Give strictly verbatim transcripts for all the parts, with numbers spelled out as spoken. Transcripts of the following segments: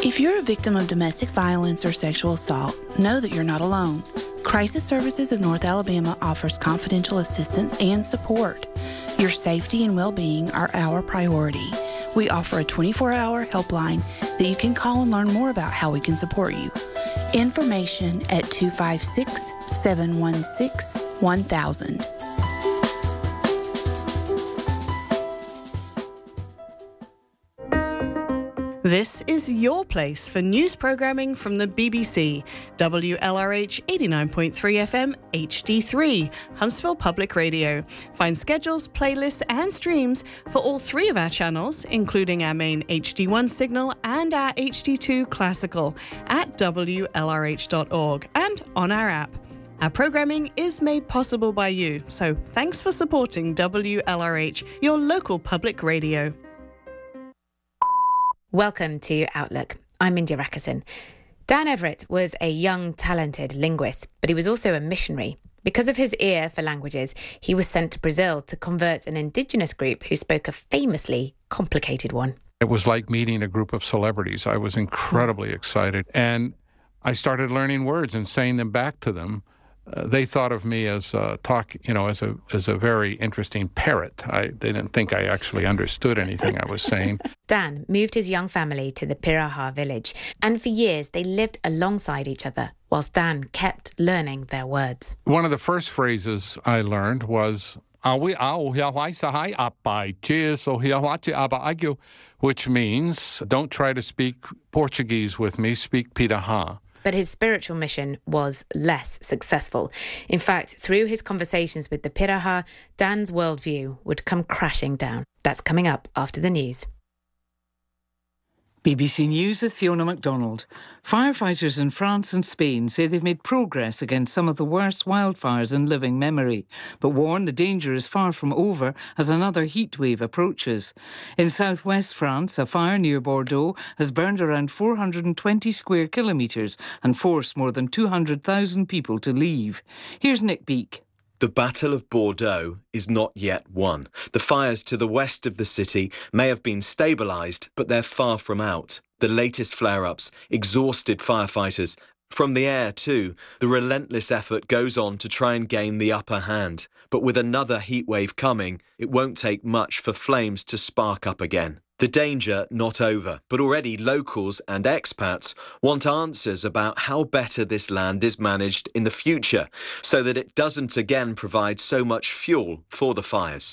If you're a victim of domestic violence or sexual assault, know that you're not alone. Crisis Services of North Alabama offers confidential assistance and support. Your safety and well-being are our priority. We offer a twenty-four hour helpline that you can call and learn more about how we can support you. Information at two five six, seven one six, one thousand. This is your place for news programming from the B B C, W L R H eighty-nine point three F M H D three, Huntsville Public Radio. Find schedules, playlists and streams for all three of our channels, including our main H D one signal and our H D two classical at W L R H dot org and on our app. Our programming is made possible by you, so thanks for supporting W L R H, your local public radio. Welcome to Outlook. I'm India Rackerson. Dan Everett was a young, talented linguist, but he was also a missionary. Because of his ear for languages, he was sent to Brazil to convert an indigenous group who spoke a famously complicated one. It was like meeting a group of celebrities. I was incredibly excited. And I started learning words and saying them back to them. Uh, they thought of me as uh, talk, you know, as a as a very interesting parrot. I, they didn't think I actually understood anything I was saying. Dan moved his young family to the Piraha village, and for years they lived alongside each other, whilst Dan kept learning their words. One of the first phrases I learned was, which means, don't try to speak Portuguese with me, speak Piraha. But his spiritual mission was less successful. In fact, through his conversations with the Piraha, Dan's worldview would come crashing down. That's coming up after the news. B B C News with Fiona MacDonald. Firefighters in France and Spain say they've made progress against some of the worst wildfires in living memory, but warn the danger is far from over as another heatwave approaches. In southwest France, a fire near Bordeaux has burned around four hundred twenty square kilometres and forced more than two hundred thousand people to leave. Here's Nick Beake. The Battle of Bordeaux is not yet won. The fires to the west of the city may have been stabilised, but they're far from out. The latest flare-ups, exhausted firefighters. From the air, too, the relentless effort goes on to try and gain the upper hand. But with another heatwave coming, it won't take much for flames to spark up again. The danger not over, but already locals and expats want answers about how better this land is managed in the future, so that it doesn't again provide so much fuel for the fires.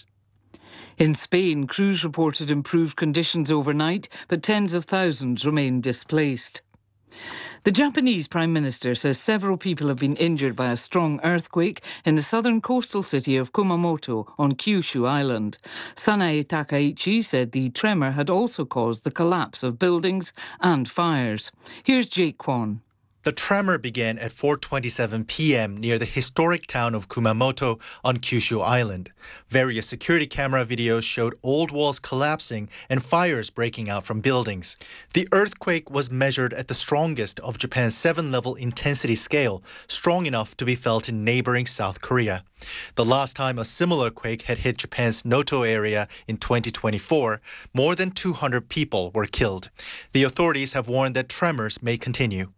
In Spain, crews reported improved conditions overnight, but tens of thousands remain displaced. The Japanese Prime Minister says several people have been injured by a strong earthquake in the southern coastal city of Kumamoto on Kyushu Island. Sanae Takaichi said the tremor had also caused the collapse of buildings and fires. Here's Jake Kwon. The tremor began at four twenty-seven p.m. near the historic town of Kumamoto on Kyushu Island. Various security camera videos showed old walls collapsing and fires breaking out from buildings. The earthquake was measured at the strongest of Japan's seven-level intensity scale, strong enough to be felt in neighboring South Korea. The last time a similar quake had hit Japan's Noto area in twenty twenty-four, more than two hundred people were killed. The authorities have warned that tremors may continue.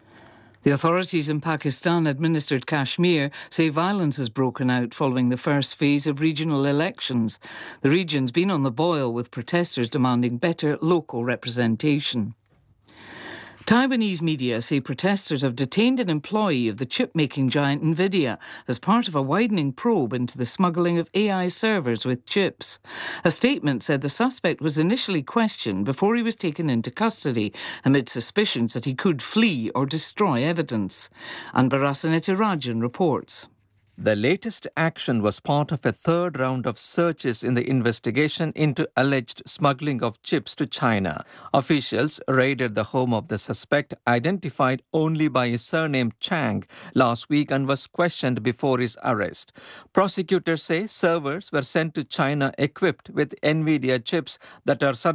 The authorities in Pakistan-administered Kashmir say violence has broken out following the first phase of regional elections. The region's been on the boil with protesters demanding better local representation. Taiwanese media say protesters have detained an employee of the chip-making giant Nvidia as part of a widening probe into the smuggling of A I servers with chips. A statement said the suspect was initially questioned before he was taken into custody amid suspicions that he could flee or destroy evidence. Anbarasaneti Rajan reports. The latest action was part of a third round of searches in the investigation into alleged smuggling of chips to China. Officials raided the home of the suspect, identified only by his surname Chang, last week and was questioned before his arrest. Prosecutors say servers were sent to China equipped with Nvidia chips that are subject